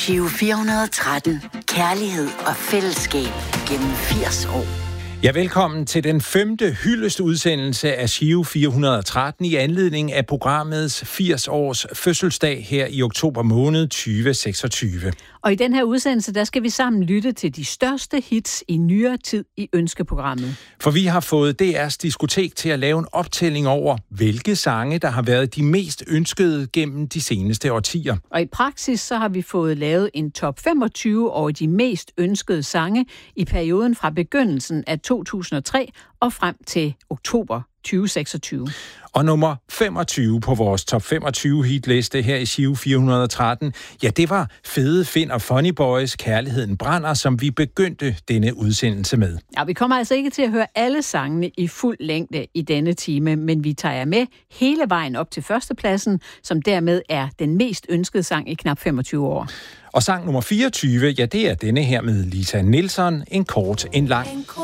Giro 413. Kærlighed og fællesskab gennem 80 år. Ja, velkommen til den 5. hyldest-udsendelse af Giro 413 i anledning af programmets 80 års fødselsdag her i oktober måned 2026. Og i den her udsendelse, der skal vi sammen lytte til de største hits i nyere tid i ønskeprogrammet. For vi har fået DR's diskotek til at lave en optælling over, hvilke sange, der har været de mest ønskede gennem de seneste årtier. Og i praksis, så har vi fået lavet en top 25 over de mest ønskede sange i perioden fra begyndelsen af 2003 og frem til oktober 2026. Og nummer 25 på vores top 25 hitliste her i Giro 413, ja, det var Fede Finn og Funny Boys, Kærligheden brænder, som vi begyndte denne udsendelse med. Ja, vi kommer altså ikke til at høre alle sangene i fuld længde i denne time, men vi tager jer med hele vejen op til førstepladsen, som dermed er den mest ønskede sang i knap 25 år. Og sang nummer 24, ja, det er denne her med Lisa Nilsson, En kort, en lang.